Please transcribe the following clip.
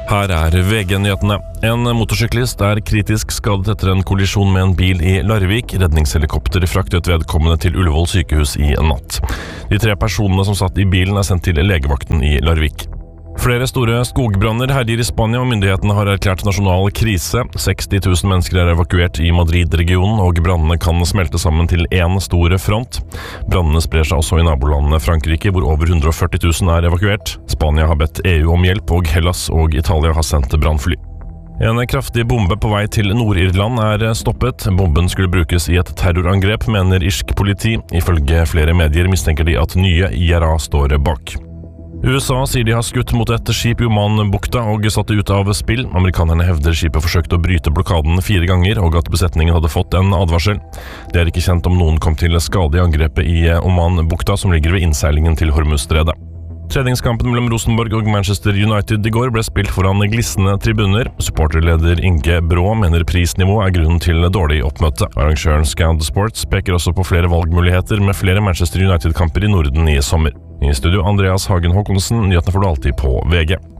Her VG-nyhetene. En motorsyklist kritisk skadet etter en kollisjon med en bil i Larvik. Redningshelikopter fraktet vedkommende til Ullevål sykehus i natt. De 3 personene som satt i bilen sendt til legevakten i Larvik. Flere store skogbranner herjer i Spania, og myndighetene har erklært nasjonal krise. 60 000 mennesker evakuert i Madrid-regionen, og brannene kan smelte sammen til en stor front. Brannene sprer seg også i nabolandet Frankrike, hvor over 140 000 evakuert. Spania har bedt EU om hjelp, og Hellas og Italia har sendt brannfly. En kraftig bombe på vei til Nord-Irland stoppet. Bomben skulle brukes i et terrorangrep, mener irsk politi. Ifølge flere medier mistenker de at nye IRA står bak. USA sier de har skutt mot et skip i Oman-bukta og satt det ut av spill. Amerikanerne hevder skipet forsøkte å bryte blokaden 4 ganger, og at besetningen hadde fått en advarsel. Det ikke kjent om noen kom til skade i angrepet i Oman-bukta, som ligger ved innseilingen til Hormuzstredet. Treningskampen mellom Rosenborg og Manchester United i går ble spilt foran glissende tribuner. Supporterleder Inge Brå mener prisnivå grunnen til dårlig oppmøte. Arrangøren Scout Sports peker også på flere valgmuligheter med flere Manchester United-kamper i Norden i sommer. I studio Andreas Hagen Håkonsen, nyhetene får du alltid på VG.